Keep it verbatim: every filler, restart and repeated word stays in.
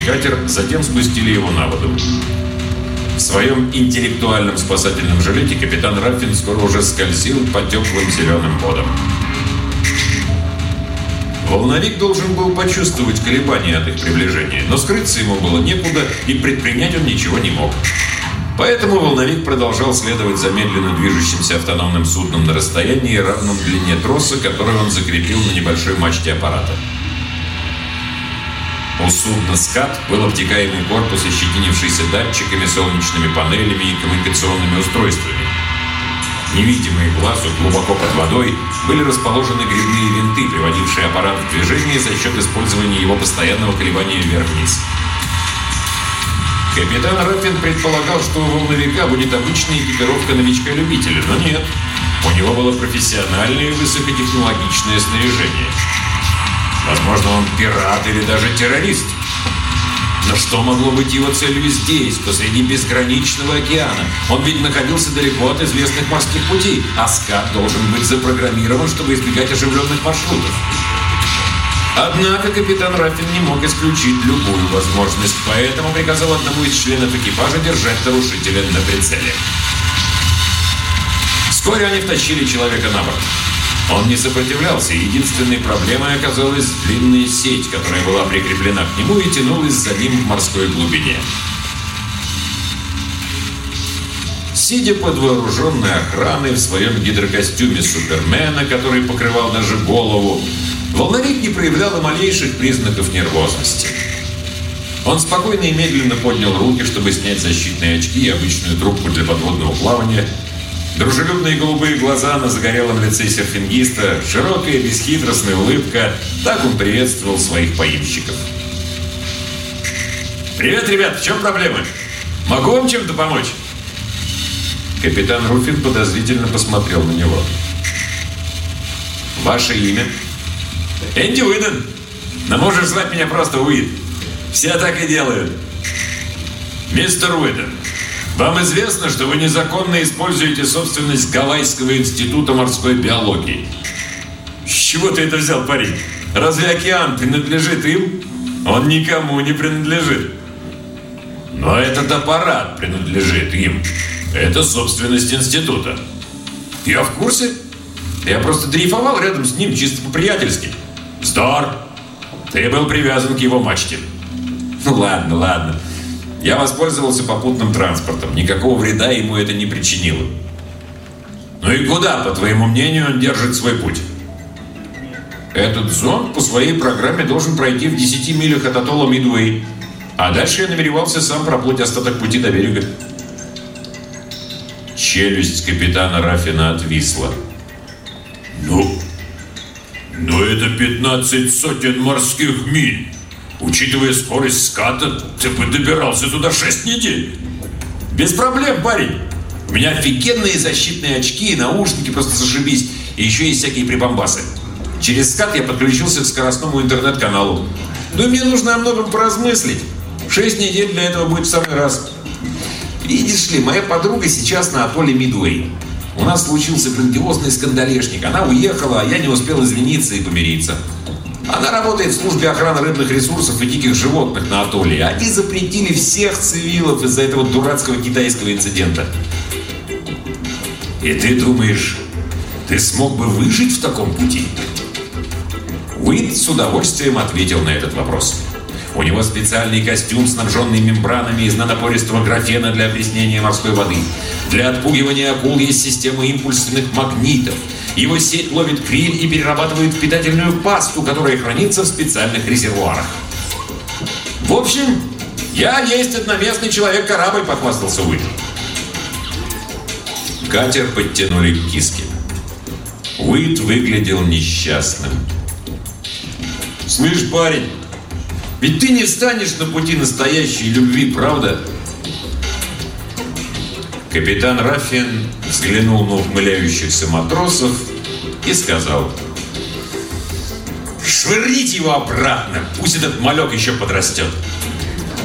катер, затем спустили его на воду. В своем интеллектуальном спасательном жилете капитан Раффин скоро уже скользил по теплым зеленым водам. Волновик должен был почувствовать колебания от их приближения, но скрыться ему было некуда, и предпринять он ничего не мог. Поэтому волновик продолжал следовать за медленно движущимся автономным судном на расстоянии, равном длине троса, который он закрепил на небольшой мачте аппарата. У судна «Скат» был обтекаемый корпус, ощетинившийся датчиками, солнечными панелями и коммуникационными устройствами. Невидимые глазу глубоко под водой были расположены грибные винты, приводившие аппарат в движение за счет использования его постоянного колебания вверх-вниз. Капитан Раффин предполагал, что у волновика будет обычная экипировка новичка-любителя, но нет. У него было профессиональное и высокотехнологичное снаряжение. Возможно, он пират или даже террорист. Но что могло быть его целью здесь, посреди безграничного океана? Он ведь находился далеко от известных морских путей, а «Скат» должен быть запрограммирован, чтобы избегать оживленных маршрутов. Однако капитан Раффин не мог исключить любую возможность, поэтому приказал одному из членов экипажа держать нарушителя на прицеле. Вскоре они втащили человека на борт. Он не сопротивлялся, и единственной проблемой оказалась длинная сеть, которая была прикреплена к нему и тянулась за ним в морской глубине. Сидя под вооруженной охраной в своем гидрокостюме Супермена, который покрывал даже голову, волновик не проявлял и малейших признаков нервозности. Он спокойно и медленно поднял руки, чтобы снять защитные очки и обычную трубку для подводного плавания. Дружелюбные голубые глаза на загорелом лице серфингиста, широкая бесхитростная улыбка. Так он приветствовал своих поимщиков. «Привет, ребят! В чем проблема? Могу вам чем-то помочь?» Капитан Руфин подозрительно посмотрел на него. «Ваше имя?» «Энди Уидон. Но можешь звать меня просто Уид. Все так и делают». «Мистер Уидон, вам известно, что вы незаконно используете собственность Гавайского института морской биологии?» «С чего ты это взял, парень? Разве океан принадлежит им? Он никому не принадлежит». «Но этот аппарат принадлежит им. Это собственность института». «Я в курсе. Я просто дрейфовал рядом с ним чисто по-приятельски». «Вздор! Ты был привязан к его мачте». «Ну ладно, ладно. Я воспользовался попутным транспортом. Никакого вреда ему это не причинило». «Ну и куда, по твоему мнению, он держит свой путь?» «Этот зонд по своей программе должен пройти в десяти милях от атолла Мидуэй. А дальше я намеревался сам проплыть остаток пути до берега». Челюсть капитана Раффина отвисла. «Ну, но это пятнадцать сотен морских миль. Учитывая скорость ската, ты бы добирался туда шесть недель». «Без проблем, парень. У меня офигенные защитные очки и наушники, просто зашибись. И еще есть всякие прибамбасы. Через скат я подключился к скоростному интернет-каналу. Ну и мне нужно о многом поразмыслить. Шесть недель для этого будет в самый раз. Видишь ли, моя подруга сейчас на атолле Мидуэй. У нас случился грандиозный скандалешник. Она уехала, а я не успел извиниться и помириться. Она работает в службе охраны рыбных ресурсов и диких животных на атолле. Они запретили всех цивилов из-за этого дурацкого китайского инцидента». «И ты думаешь, ты смог бы выжить в таком пути?» Уид с удовольствием ответил на этот вопрос. У него специальный костюм, снабженный мембранами из нанопористого графена для опреснения морской воды. Для отпугивания акул есть система импульсных магнитов. Его сеть ловит криль и перерабатывает в питательную пасту, которая хранится в специальных резервуарах. «В общем, я есть одноместный человек-корабль», — похвастался Уид. Катер подтянули к киске. Уид выглядел несчастным. «Слышь, парень, ведь ты не встанешь на пути настоящей любви, правда?» Капитан Раффин взглянул на ухмыляющихся матросов и сказал: «Швырните его обратно, пусть этот малек еще подрастет».